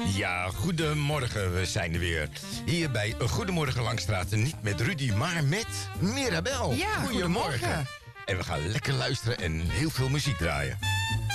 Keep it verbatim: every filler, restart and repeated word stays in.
Ja, goedemorgen, we zijn er weer. Hier bij Goedemorgen Langstraat. Niet met Rudy, maar met Mirabel. Ja, goedemorgen. En we gaan lekker luisteren en heel veel muziek draaien.